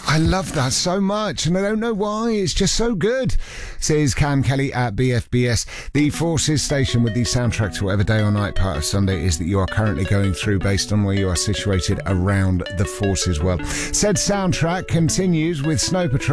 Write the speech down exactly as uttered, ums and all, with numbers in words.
I love that so much, and I don't know why. It's just so good, says Cam Kelly at B F B S. The Forces station with the soundtrack to whatever day or night part of Sunday is that you are currently going through based on where you are situated around the Forces world. Said soundtrack continues with Snow Patrol.